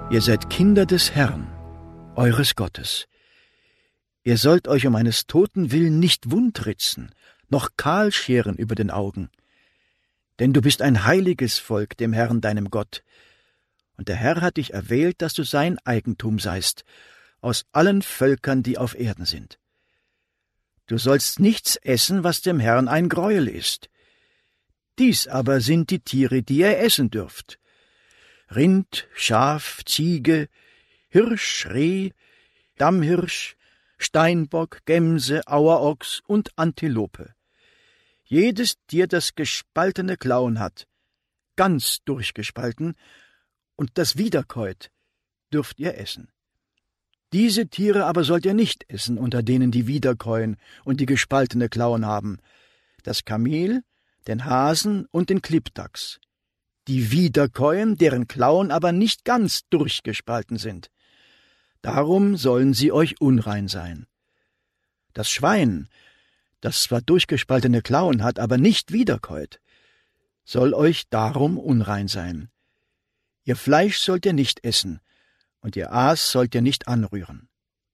Ihr seid Kinder des Herrn, eures Gottes. Ihr sollt euch um eines Toten willen nicht wundritzen, noch kahl scheren über den Augen. Denn du bist ein heiliges Volk dem Herrn deinem Gott. Und der Herr hat dich erwählt, dass du sein Eigentum seist, aus allen Völkern, die auf Erden sind. Du sollst nichts essen, was dem Herrn ein Greuel ist. Dies aber sind die Tiere, die ihr essen dürft: Rind, Schaf, Ziege, Hirsch, Reh, Dammhirsch, Steinbock, Gemse, Auerochs und Antilope. Jedes Tier, das gespaltene Klauen hat, ganz durchgespalten, und das wiederkäut, dürft ihr essen. Diese Tiere aber sollt ihr nicht essen, unter denen die wiederkäuen und die gespaltene Klauen haben: das Kamel, den Hasen und den Klippdachs. Die wiederkäuen, deren Klauen aber nicht ganz durchgespalten sind. Darum sollen sie euch unrein sein. Das Schwein, das zwar durchgespaltene Klauen hat, aber nicht wiederkäut, soll euch darum unrein sein. Ihr Fleisch sollt ihr nicht essen, und ihr Aas sollt ihr nicht anrühren.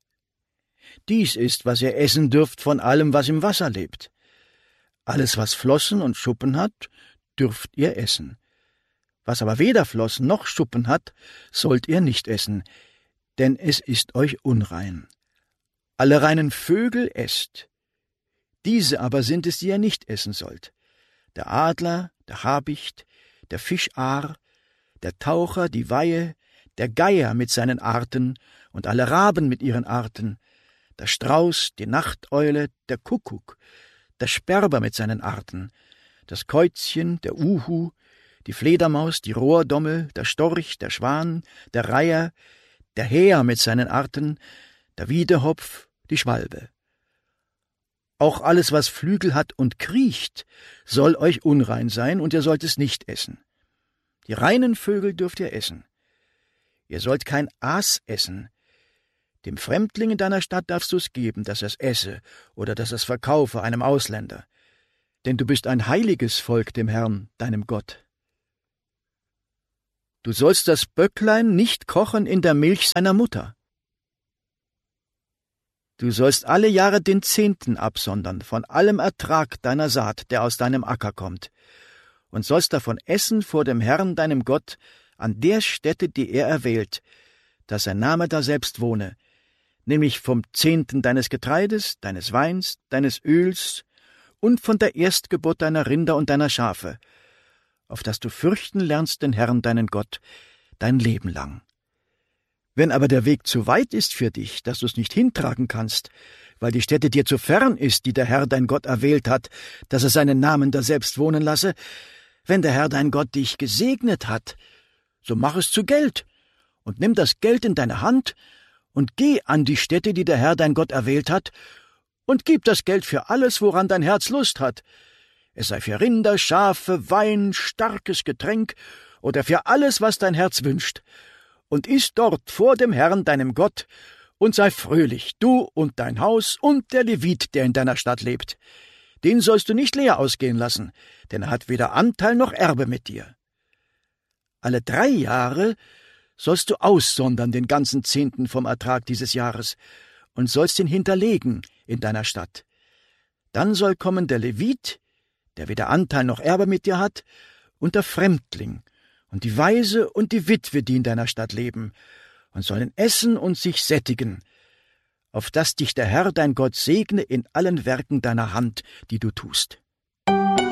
Dies ist, was ihr essen dürft von allem, was im Wasser lebt. Alles, was Flossen und Schuppen hat, dürft ihr essen. Was aber weder Flossen noch Schuppen hat, sollt ihr nicht essen, denn es ist euch unrein. Alle reinen Vögel esst. Diese aber sind es, die ihr nicht essen sollt: der Adler, der Habicht, der Fischaar, der Taucher, die Weihe, der Geier mit seinen Arten und alle Raben mit ihren Arten, der Strauß, die Nachteule, der Kuckuck, der Sperber mit seinen Arten, das Käuzchen, der Uhu, die Fledermaus, die Rohrdommel, der Storch, der Schwan, der Reiher, der Häher mit seinen Arten, der Wiedehopf, die Schwalbe. Auch alles, was Flügel hat und kriecht, soll euch unrein sein, und ihr sollt es nicht essen. Die reinen Vögel dürft ihr essen. Ihr sollt kein Aas essen. Dem Fremdling in deiner Stadt darfst du es geben, dass er es esse oder dass er es verkaufe einem Ausländer. Denn du bist ein heiliges Volk dem Herrn, deinem Gott. Du sollst das Böcklein nicht kochen in der Milch seiner Mutter. Du sollst alle Jahre den 10. absondern von allem Ertrag deiner Saat, der aus deinem Acker kommt, und sollst davon essen vor dem Herrn, deinem Gott, an der Stätte, die er erwählt, dass sein Name daselbst wohne, nämlich vom 10. deines Getreides, deines Weins, deines Öls und von der Erstgeburt deiner Rinder und deiner Schafe, auf dass du fürchten lernst den Herrn, deinen Gott, dein Leben lang. Wenn aber der Weg zu weit ist für dich, dass du es nicht hintragen kannst, weil die Stätte dir zu fern ist, die der Herr, dein Gott, erwählt hat, dass er seinen Namen daselbst wohnen lasse, wenn der Herr, dein Gott, dich gesegnet hat, so mach es zu Geld und nimm das Geld in deine Hand und geh an die Stätte, die der Herr, dein Gott, erwählt hat, und gib das Geld für alles, woran dein Herz Lust hat. Es sei für Rinder, Schafe, Wein, starkes Getränk oder für alles, was dein Herz wünscht. Und iss dort vor dem Herrn, deinem Gott, und sei fröhlich, du und dein Haus und der Levit, der in deiner Stadt lebt. Den sollst du nicht leer ausgehen lassen, denn er hat weder Anteil noch Erbe mit dir. Alle 3 Jahre sollst du aussondern den ganzen 10. vom Ertrag dieses Jahres und sollst ihn hinterlegen in deiner Stadt. Dann soll kommen der Levit, der weder Anteil noch Erbe mit dir hat, und der Fremdling und die Waise und die Witwe, die in deiner Stadt leben, und sollen essen und sich sättigen, auf dass dich der Herr, dein Gott, segne in allen Werken deiner Hand, die du tust.